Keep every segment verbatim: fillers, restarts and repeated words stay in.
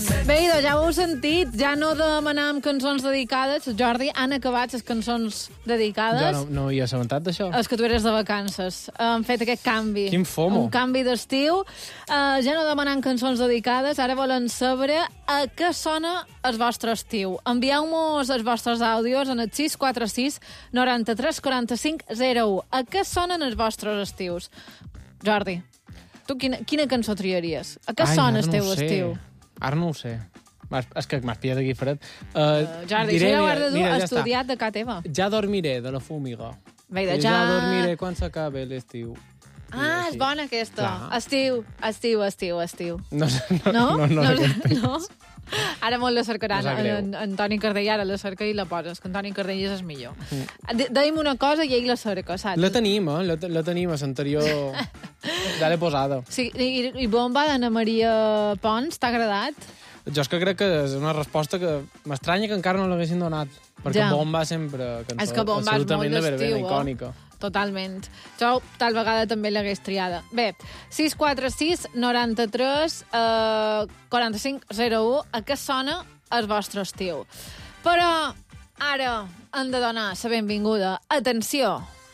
Bé, idò, ja ho heu sentit, ja no demanàvem cançons dedicades. Jordi, han acabat les cançons dedicades. Jo no, no hi he assabentat d'això. És que tu eres de vacances. Han fet aquest canvi. Quin fomo. Un canvi d'estiu. Uh, ja no demanant cançons dedicades, ara volen saber a què sona el vostre estiu. Envieu-nos els vostres àudios en el sis quatre sis noranta-tres quaranta-cinc zero u. A què sonen els vostres estius? Jordi, tu quina, quina cançó triaries? A què Ai, sona ara el no teu ho sé. estiu? Ara no ho sé. M'has- És que m'has pillat aquí fred. Uh, Uh, Jordi, diré, això ja ho mira, has de dur mira, ja estudiat de ca teva. està. Ja dormiré, de la Fúmiga. Bé, de Ja... ja... ja dormiré quan s'acabi l'estiu. Ah, és Sí. bona aquesta. Clar. Estiu, estiu, estiu, estiu. No, no, No? no, no, no, no? Ara molt la cercaran. No sap greu. En, Antoni Cardell ara la cerca i la poses, que Antoni Cardell és el millor. Mm. Deim una cosa i ell la cerca, saps? La tenim, eh? La, la tenim, a l'anterior... Ja l'he posada. Sí, i, i bomba d'Anna Maria Pons, t'ha agradat? Jo és que crec que és una resposta que m'estranya que encara no l'haguessin donat. Perquè Ja. Bomba sempre cançó És que Bomba és absolutament molt de verbe, d'estiu, eh? icònica. Totalment. Jo tal vegada també l'hagués triada. Bé, sis quatre sis noranta-tres quaranta-cinc zero u, a què sona el vostre estiu? Però ara hem de donar la benvinguda, atenció,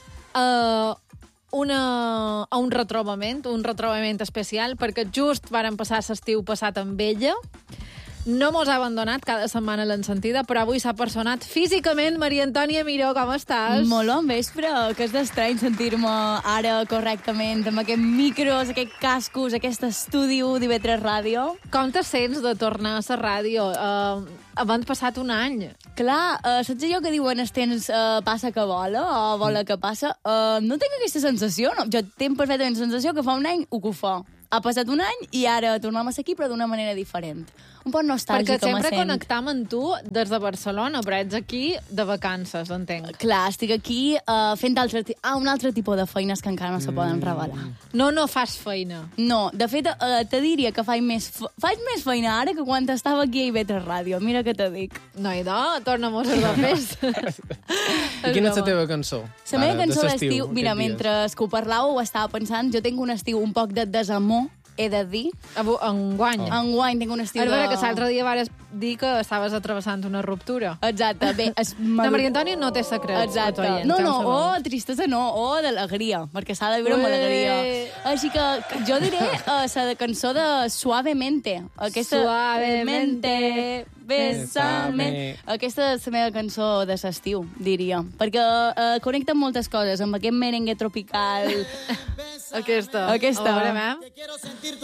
a, una, a un retrobament, un retrobament especial, perquè just varen passar l'estiu passat amb ella. No mos ha abandonat, cada setmana l'han sentida, però avui s'ha personat físicament. Maria Antònia Miró, com estàs? Molt bon vespre, que és d'estrany sentir-me ara correctament amb aquests micros, aquests cascos, aquest estudi d'I V tres Ràdio. Com te sents de tornar a la ràdio? Uh, abans passat un any. Clar, uh, saps allò que diuen el temps uh, passa que vola o vola que passa? Uh, no tinc aquesta sensació, no? Jo tinc perfectament la sensació que fa un any ho que ho fa. Ha passat un any i ara tornem a ser aquí, però d'una manera diferent. Un poc nostàlgica, Perquè sempre me sent. connectam amb tu des de Barcelona, però ets aquí de vacances, entenc. Clar, estic aquí uh, fent altre, ah, un altre tipus de feines que encara no se poden revelar. No, no fas feina. No, de fet, uh, te diria que faig més, faig més feina ara que quan estava aquí a I V tres Ràdio. Mira què te dic. No, idò, torna-mos a la festa. I quina és la teva cançó? La meva Ara, cançó de d'estiu, l'estiu, mira, aquests dies? mentre que ho parlàveu, ho estava pensant, jo tinc un estiu un poc de desamor, he de dir. Avu- Enguany. Oh. Enguany tinc un estiu A veure, de... que l'altre dia vares dir que estaves atravessant una ruptura. Exacte, bé... Es... La Maria Antònia no té secrets. Exacte. a tu, oients, No, ja ho no, sabeu. o tristesa no, o d'alegria, perquè s'ha de viure amb Ué. alegria. Així que jo diré uh, la cançó de Suavemente. Aquesta... Suavemente, Bésame. Aquesta és la meva cançó de l'estiu, diria. Perquè uh, connecta amb moltes coses, amb aquest merengue tropical. Aquesta. Aquesta. A veure,